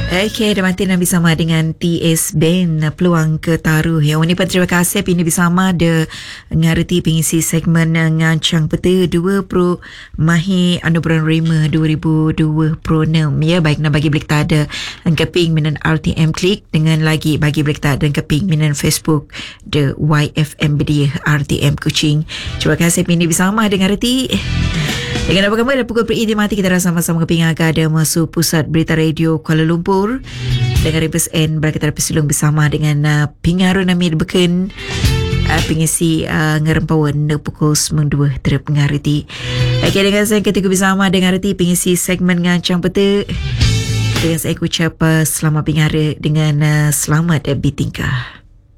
Okey, dah mati Nabi sama dengan TS Ben peluang ke taruh. Yang ini pun terima kasih Pini bersama de ngarti pengisi segmen ngancang peta 2 Pro Mahir Anugerah Rema 2026. Ya, baik nak bagi balik tak ada keping minan RTM Klik dengan lagi bagi balik tak ada keping minan Facebook de YFM Bedia RTM Kuching. Terima kasih Pini bersama dengan ngarti. Dengan apa khabar, pukul peridi mati kita dah sama-sama keping agak ada masuk Pusat Berita Radio Kuala Lumpur dengan Ribes N berkata bersulung bersama dengan Pingarun Amir Beken pengisi ngerempawan pukul 92 terap ngariti. Okey, dengan saya ketiga bersama dengan ngariti pengisi segmen ngancang peta dengan saya ucap selamat pingara dengan selamat bertingkah.